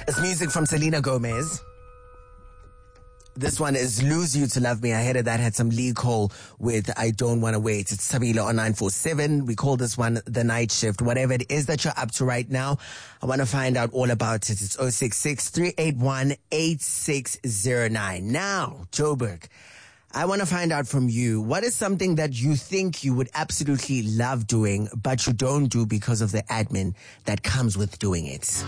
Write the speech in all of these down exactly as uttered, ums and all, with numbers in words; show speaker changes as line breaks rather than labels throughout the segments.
It's music from Selena Gomez. This one is Lose You to Love Me. Ahead of that had some Lee Cole with I Don't Wanna Wait. It's Sabilo on nine four seven. We call this one The Night Shift. Whatever it is that you're up to right now, I want to find out all about it. It's zero six six, three eight one, eight six zero nine. Now, Joburg, I want to find out from you, what is something that you think you would absolutely love doing, but you don't do because of the admin that comes with doing it?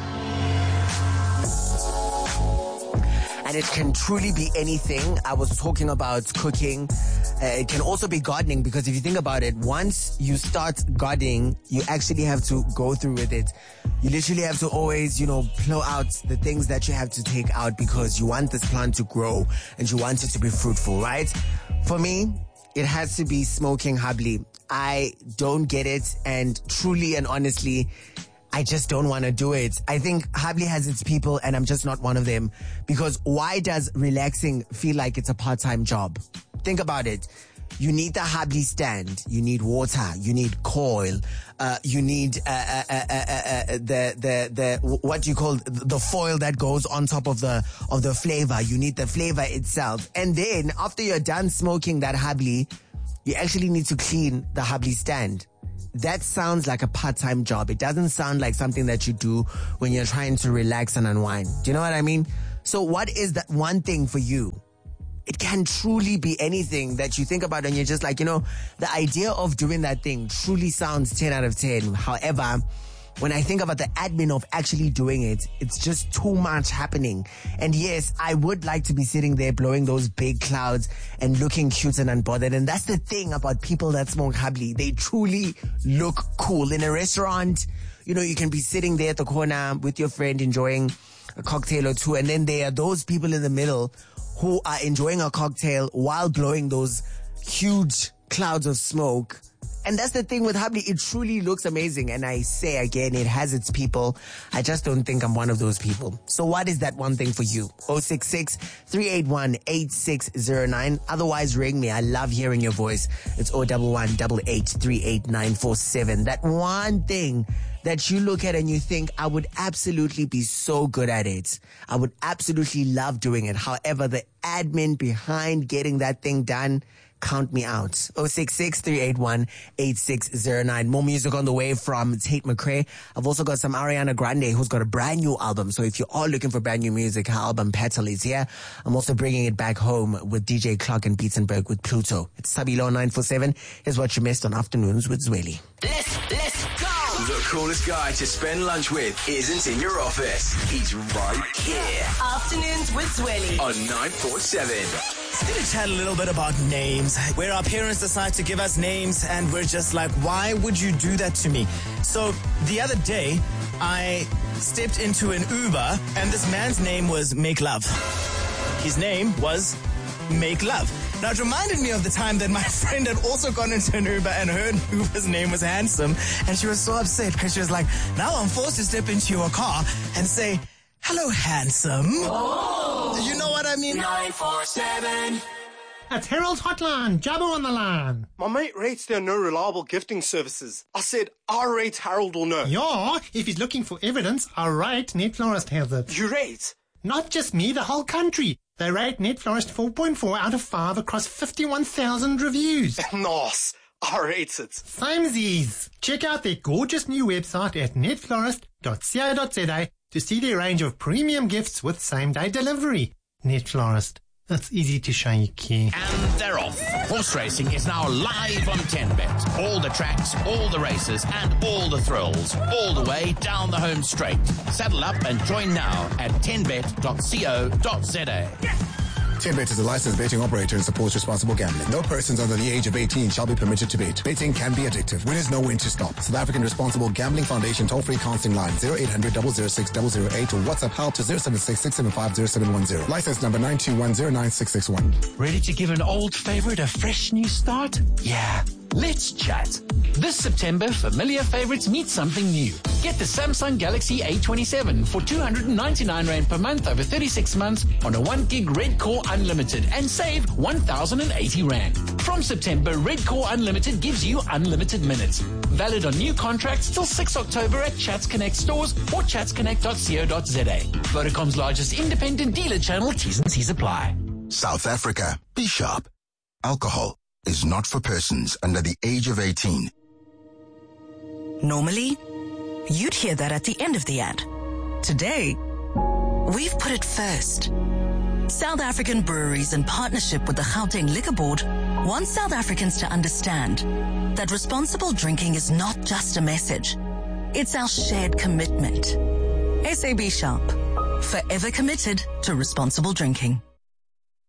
And it can truly be anything. I was talking about cooking. Uh, it can also be gardening, because if you think about it, once you start gardening, you actually have to go through with it. You literally have to always, you know, plow out the things that you have to take out because you want this plant to grow and you want it to be fruitful, right? For me, it has to be smoking hubbly. I don't get it, and truly and honestly, I just don't want to do it. I think Hubbly has its people, and I'm just not one of them. Because why does relaxing feel like it's a part-time job? Think about it. You need the Hubbly stand. You need water. You need coil. Uh, you need uh, uh, uh, uh, uh, the the the what you call the foil that goes on top of the of the flavor. You need the flavor itself, and then after you're done smoking that Hubbly, you actually need to clean the Hubbly stand. That sounds like a part-time job. It doesn't sound like something that you do when you're trying to relax and unwind. Do you know what I mean? So what is that one thing for you? It can truly be anything that you think about and you're just like, you know, the idea of doing that thing truly sounds ten out of ten. However, when I think about the admin of actually doing it, it's just too much happening. And yes, I would like to be sitting there blowing those big clouds and looking cute and unbothered. And that's the thing about people that smoke Hubbly. They truly look cool. In a restaurant, you know, you can be sitting there at the corner with your friend enjoying a cocktail or two. And then there are those people in the middle who are enjoying a cocktail while blowing those huge clouds of smoke. And that's the thing with Hubbly. It truly looks amazing. And I say again, it has its people. I just don't think I'm one of those people. So what is that one thing for you? zero six six, three eight one, eight six zero nine. Otherwise, ring me. I love hearing your voice. It's zero one one, eight eight, three eight nine four seven. That one thing that you look at and you think, I would absolutely be so good at it. I would absolutely love doing it. However, the admin behind getting that thing done, count me out. zero six six, three eight one, eight six zero nine. More music on the way from Tate McRae. I've also got some Ariana Grande, who's got a brand new album. So if you are looking for brand new music, her album Petal is here. I'm also bringing it back home with D J Clark and Beatsenberg with Pluto. It's Sabilo nine four seven. Here's what you missed on Afternoons with Zweli.
Let's, let's go!
The coolest guy to spend lunch with isn't in your office. He's right here.
Afternoons with Zweli
on nine four seven.
Let's going to chat a little bit about names, where our parents decide to give us names and we're just like, why would you do that to me? So the other day, I stepped into an Uber and this man's name was Make Love. His name was Make Love. Now, it reminded me of the time that my friend had also gone into an Uber and her Uber's name was Handsome, and she was so upset because she was like, now I'm forced to step into your car and say, hello, handsome. Oh. You know what I mean?
nine four seven.
It's Harold's Hotline. Jabba on the line.
My mate rates there are no reliable gifting services. I said, I rate Harold will know.
Yeah, if he's looking for evidence, I'll rate Net Florist has it.
You rate?
Not just me, the whole country. They rate Net Florist four point four out of five across fifty-one thousand reviews.
Nice. I rate it.
Samesies. Check out their gorgeous new website at net florist dot co dot za to see their range of premium gifts with same-day delivery. Net Florist. That's easy to show you care.
And they're off. Horse racing is now live on ten bet. All the tracks, all the races, and all the thrills. All the way down the home straight. Saddle up and join now at ten bet dot co dot za.
ten bet is a licensed betting operator and supports responsible gambling. No persons under the age of eighteen shall be permitted to bet. Betting can be addictive. Winners know when to stop. South African Responsible Gambling Foundation toll-free counseling line zero eight hundred, double oh six, double oh eight or WhatsApp help to zero seven six, six seven five, zero seven one zero. License number nine two one zero nine six six one.
Ready to give an old favorite a fresh new start? Yeah.
Let's chat. This September, familiar favorites meet something new. Get the Samsung Galaxy A twenty-seven for two hundred ninety-nine rand per month over thirty-six months on a one gig Red Core Unlimited and save one thousand eighty rand. From September, Red Core Unlimited gives you unlimited minutes. Valid on new contracts till sixth October at Chats Connect stores or chats connect dot co dot za. Vodacom's largest independent dealer channel. T's and C's apply.
South Africa. Be sharp. Alcohol is not for persons under the age of eighteen.
Normally, you'd hear that at the end of the ad. Today, we've put it first. South African breweries, in partnership with the Gauteng Liquor Board, want South Africans to understand that responsible drinking is not just a message. It's our shared commitment. S A B Sharp, forever committed to responsible drinking.